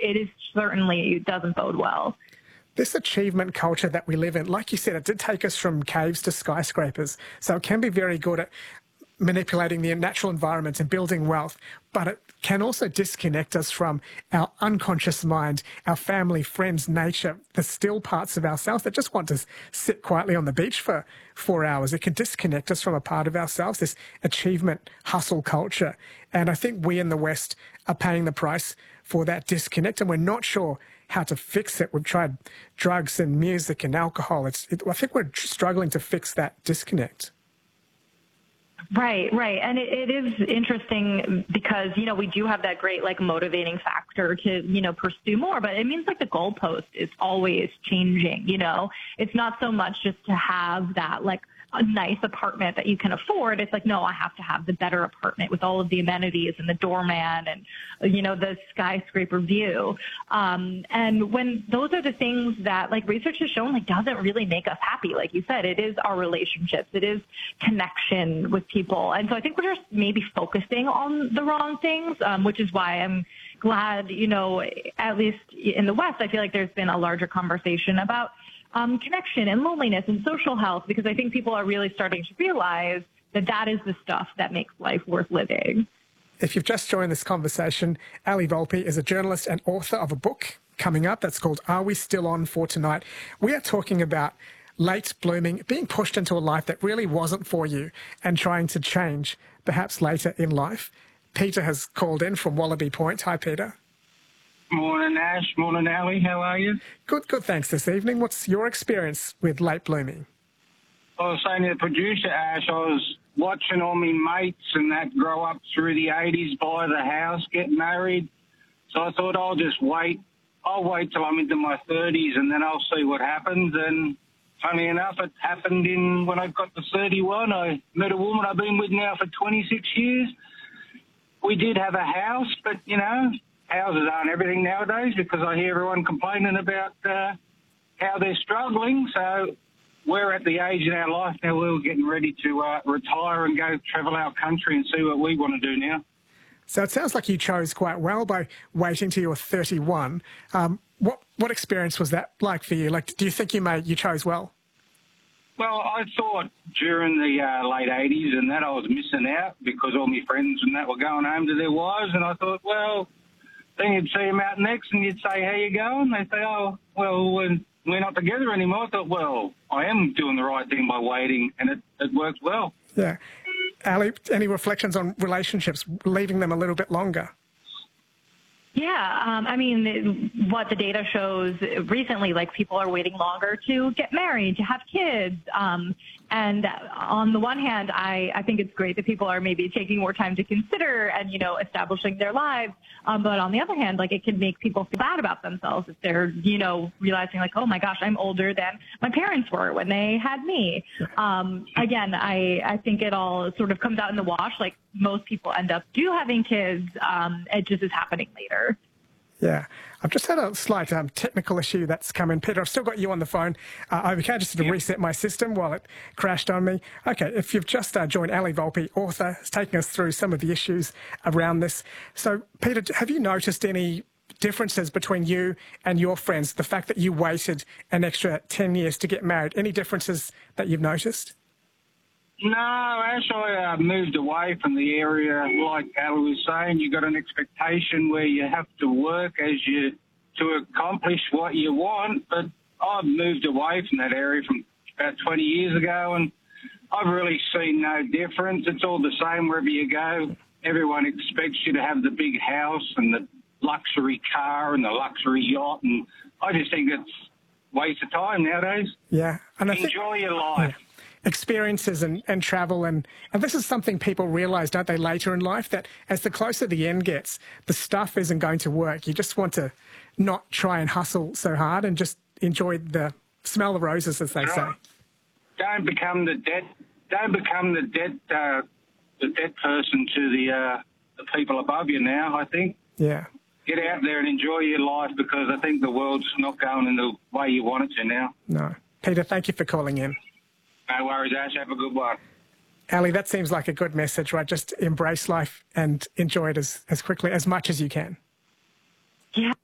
it is certainly doesn't bode well. This achievement culture that we live in, like you said, it did take us from caves to skyscrapers. So it can be very good at manipulating the natural environment and building wealth, but it can also disconnect us from our unconscious mind, our family, friends, nature, the still parts of ourselves that just want to sit quietly on the beach for 4 hours. It can disconnect us from a part of ourselves, this achievement hustle culture. And I think we in the West are paying the price for that disconnect, and we're not sure how to fix it. We've tried drugs and music and alcohol. I think we're struggling to fix that disconnect. Right. And it is interesting because, we do have that great, motivating factor to, pursue more, but it means, the goalpost is always changing, It's not so much just to have that, a nice apartment that you can afford. It's no, I have to have the better apartment with all of the amenities and the doorman and, the skyscraper view. And when those are the things that research has shown, doesn't really make us happy. Like you said, it is our relationships. It is connection with people. And so I think we're just maybe focusing on the wrong things, which is why I'm glad, at least in the West, I feel like there's been a larger conversation about connection and loneliness and social health, because I think people are really starting to realize that is the stuff that makes life worth living. If you've just joined this conversation, Ali Volpe is a journalist and author of a book coming up that's called Are We Still On For Tonight? We are talking about late blooming, being pushed into a life that really wasn't for you and trying to change perhaps later in life. Peter has called in from Wallaby Point. Hi, Peter. Morning, Ash. Morning, Ali. How are you? Good, thanks this evening. What's your experience with late blooming? I was saying to the producer, Ash, I was watching all my mates and that grow up through the 80s, buy the house, get married. So I thought I'll just wait. I'll wait till I'm into my 30s and then I'll see what happens. And funny enough, it happened when I got to 31. I met a woman I've been with now for 26 years. We did have a house, but, houses aren't everything nowadays because I hear everyone complaining about how they're struggling. So we're at the age in our life now where we're getting ready to retire and go travel our country and see what we want to do now. So it sounds like you chose quite well by waiting till you were 31. What experience was that like for you? Do you think you chose well? Well, I thought during the late 80s and that I was missing out because all my friends and that were going home to their wives, and I thought, well, then you'd see them out next and you'd say, how you going? They say, oh, well, we're not together anymore. I thought, well, I am doing the right thing by waiting, and it worked well. Yeah. Ali, any reflections on relationships, leaving them a little bit longer? Yeah, what the data shows recently, people are waiting longer to get married, to have kids. And on the one hand, I think it's great that people are maybe taking more time to consider and, establishing their lives. But on the other hand, it can make people feel bad about themselves if they're, realizing oh my gosh, I'm older than my parents were when they had me. Again, I think it all sort of comes out in the wash. Most people end up having kids. It just is happening later. Yeah. I've just had a slight technical issue that's come in. Peter, I've still got you on the phone. Okay, just to reset my system while it crashed on me. Okay, if you've just joined Ali Volpe, author, is taking us through some of the issues around this. So, Peter, have you noticed any differences between you and your friends, the fact that you waited an extra 10 years to get married? Any differences that you've noticed? No, Ash, I moved away from the area. Like Ali was saying, you got an expectation where you have to work to accomplish what you want. But I've moved away from that area from about 20 years ago, and I've really seen no difference. It's all the same wherever you go. Everyone expects you to have the big house and the luxury car and the luxury yacht, and I just think it's a waste of time nowadays. Yeah. And enjoy your life. Yeah. Experiences and travel, and this is something people realise, don't they, later in life, that as the closer the end gets, the stuff isn't going to work. You just want to not try and hustle so hard and just enjoy the smell of roses, as they say. Don't become the debt person to the people above you now, I think. Yeah. Get out there and enjoy your life, because I think the world's not going in the way you want it to now. No. Peter, thank you for calling in. No worries, Ash. Have a good one. Ali, that seems like a good message, right? Just embrace life and enjoy it as much as you can. Yeah.